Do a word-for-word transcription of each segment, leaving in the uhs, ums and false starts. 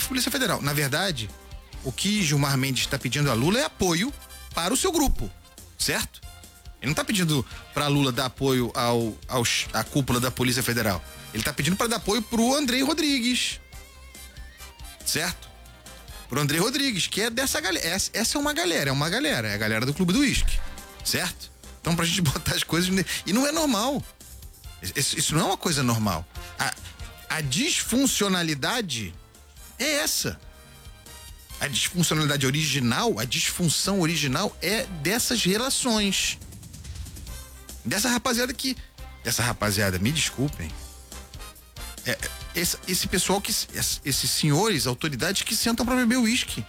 Polícia Federal. Na verdade, o que Gilmar Mendes está pedindo a Lula é apoio para o seu grupo, certo? Ele não está pedindo para Lula dar apoio ao, ao, à cúpula da Polícia Federal. Ele está pedindo para dar apoio pro Andrei Rodrigues, certo? Pro Andrei Rodrigues, que é dessa galera. Essa, essa é uma galera, é uma galera, é a galera do Clube do Uísque, certo? Então, pra gente botar as coisas... E não é normal. Isso, isso não é uma coisa normal. A, a disfuncionalidade é essa. A disfuncionalidade original, a disfunção original é dessas relações. Dessa rapaziada que... Dessa rapaziada, me desculpem. É, esse, esse pessoal, que esses senhores, autoridades que sentam pra beber uísque.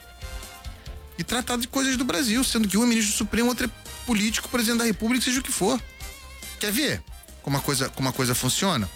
E tratar de coisas do Brasil, sendo que um é ministro do Supremo, outro é político, presidente da República, seja o que for. Quer ver como a coisa, como a coisa funciona?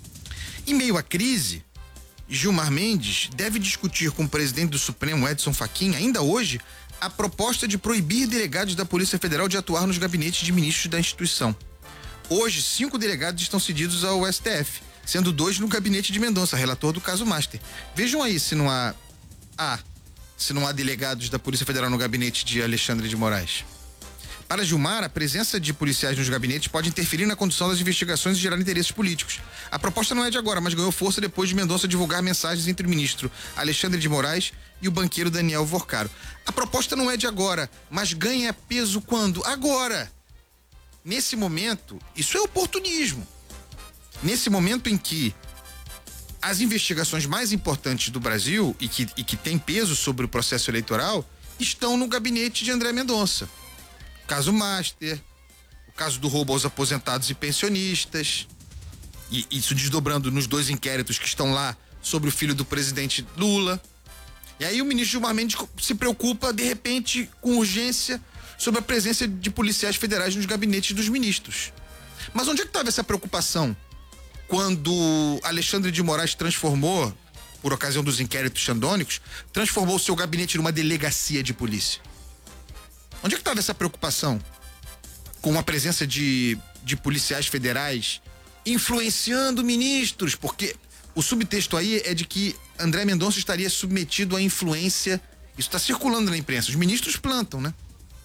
Em meio à crise, Gilmar Mendes deve discutir com o presidente do Supremo, Edson Fachin, ainda hoje, a proposta de proibir delegados da Polícia Federal de atuar nos gabinetes de ministros da instituição. Hoje, cinco delegados estão cedidos ao S T F, sendo dois no gabinete de Mendonça, relator do caso Master. Vejam aí se não há, há se não há delegados da Polícia Federal no gabinete de Alexandre de Moraes. Para Gilmar, a presença de policiais nos gabinetes pode interferir na condução das investigações e gerar interesses políticos. A proposta não é de agora, mas ganhou força depois de Mendonça divulgar mensagens entre o ministro Alexandre de Moraes e o banqueiro Daniel Vorcaro. A proposta não é de agora, mas ganha peso quando? Agora! Nesse momento, isso é oportunismo. Nesse momento em que as investigações mais importantes do Brasil e que, e que têm peso sobre o processo eleitoral estão no gabinete de André Mendonça. O caso Master, o caso do roubo aos aposentados e pensionistas, e isso desdobrando nos dois inquéritos que estão lá sobre o filho do presidente Lula. E aí o ministro Gilmar Mendes se preocupa, de repente, com urgência, sobre a presença de policiais federais nos gabinetes dos ministros. Mas onde é que estava essa preocupação quando Alexandre de Moraes transformou, por ocasião dos inquéritos xandônicos, transformou o seu gabinete numa delegacia de polícia? Onde é que estava essa preocupação com a presença de, de policiais federais influenciando ministros? Porque o subtexto aí é de que André Mendonça estaria submetido à influência. Isso está circulando na imprensa. Os ministros plantam, né?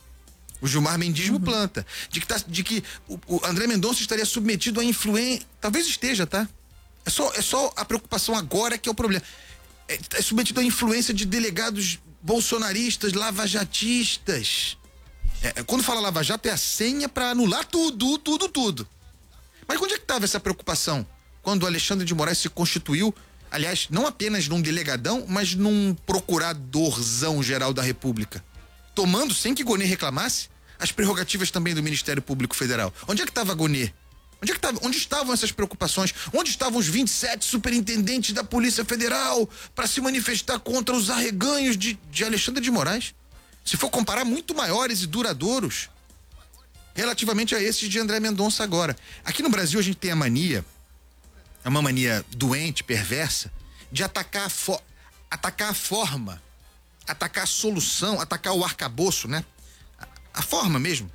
O Gilmar Mendismo uhum. planta. De que, tá, de que o, o André Mendonça estaria submetido à influência. Talvez esteja, tá? É só, é só a preocupação agora que é o problema. É, é submetido à influência de delegados bolsonaristas, lavajatistas. É, quando fala Lava Jato é a senha para anular tudo, tudo, tudo. Mas onde é que estava essa preocupação quando o Alexandre de Moraes se constituiu, aliás, não apenas num delegadão, mas num procuradorzão geral da República, tomando, sem que Gonê reclamasse, as prerrogativas também do Ministério Público Federal? Onde é que estava Gonê? Onde, é que tava, onde estavam essas preocupações? Onde estavam os vinte e sete superintendentes da Polícia Federal para se manifestar contra os arreganhos de, de Alexandre de Moraes? Se for comparar, muito maiores e duradouros relativamente a esses de André Mendonça agora. Aqui no Brasil a gente tem a mania, é uma mania doente, perversa, de atacar a, fo- atacar a forma, atacar a solução, atacar o arcabouço, né? A, a forma mesmo.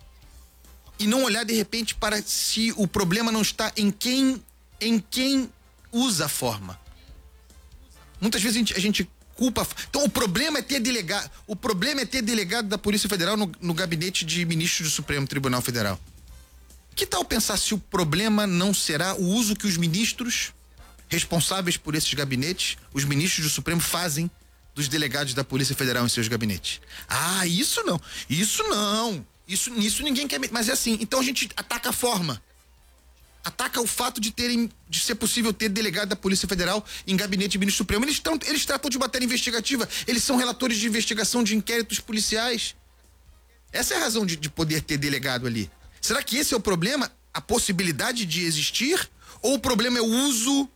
E não olhar de repente para se o problema não está em quem, em quem usa a forma. Muitas vezes a gente, a gente culpa. Então o problema é ter delegado, o problema é ter delegado da Polícia Federal no, no gabinete de ministros do Supremo Tribunal Federal. Que tal pensar se o problema não será o uso que os ministros responsáveis por esses gabinetes, os ministros do Supremo, fazem dos delegados da Polícia Federal em seus gabinetes? Ah, isso não, isso não, isso, nisso ninguém quer, mas é assim, então a gente ataca a forma. Ataca o fato de terem, de ser possível ter delegado da Polícia Federal em gabinete de ministro supremo. Eles, tão, eles tratam de matéria investigativa, eles são relatores de investigação de inquéritos policiais. Essa é a razão de, de poder ter delegado ali. Será que esse é o problema? A possibilidade de existir? Ou o problema é o uso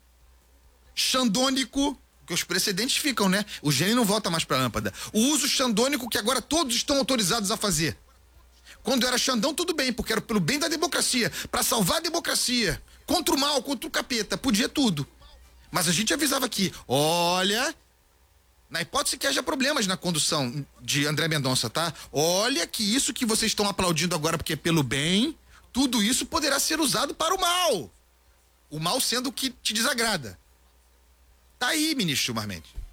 xandônico? Porque os precedentes ficam, né? O gênio não volta mais pra lâmpada. O uso xandônico que agora todos estão autorizados a fazer. Quando era Xandão, tudo bem, porque era pelo bem da democracia, para salvar a democracia, contra o mal, contra o capeta, podia tudo. Mas a gente avisava aqui, olha, na hipótese que haja problemas na condução de André Mendonça, tá? Olha que isso que vocês estão aplaudindo agora porque é pelo bem, tudo isso poderá ser usado para o mal. O mal sendo o que te desagrada. Tá aí, ministro Gilmar Mendes.